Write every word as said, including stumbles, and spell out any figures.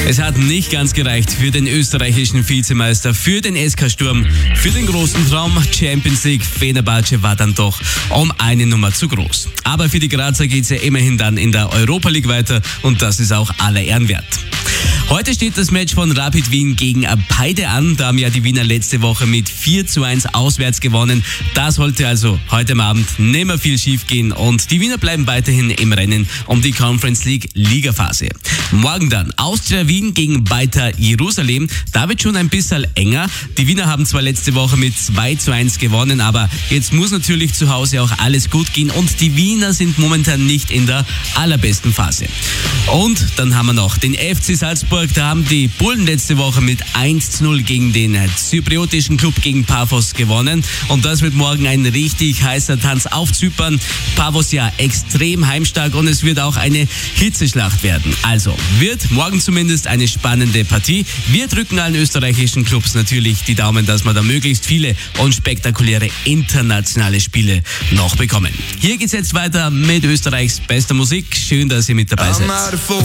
Es hat nicht ganz gereicht für den österreichischen Vizemeister, für den S K Sturm, für den großen Traum Champions League. Fenerbahce war dann doch um eine Nummer zu groß. Aber für die Grazer geht es ja immerhin dann in der Europa League weiter und das ist auch aller Ehren wert. Heute steht das Match von Rapid Wien gegen Paide an. Da haben ja die Wiener letzte Woche mit vier zu eins auswärts gewonnen. Da sollte also heute Abend nicht mehr viel schief gehen und die Wiener bleiben weiterhin im Rennen um die Conference League Ligaphase. Morgen dann Austria Wien gegen Beitar Jerusalem. Da wird schon ein bisschen enger. Die Wiener haben zwar letzte Woche mit zwei zu eins gewonnen, aber jetzt muss natürlich zu Hause auch alles gut gehen und die Wiener sind momentan nicht in der allerbesten Phase. Und dann haben wir noch den F C Salzburg. Da haben die Bullen letzte Woche mit eins zu null gegen den zypriotischen Club gegen Paphos gewonnen. Und das wird morgen ein richtig heißer Tanz auf Zypern. Paphos ja extrem heimstark und es wird auch eine Hitzeschlacht werden. Also wird morgen zumindest eine spannende Partie. Wir drücken allen österreichischen Clubs natürlich die Daumen, dass wir da möglichst viele und spektakuläre internationale Spiele noch bekommen. Hier geht's jetzt weiter mit Österreichs bester Musik. Schön, dass ihr mit dabei seid.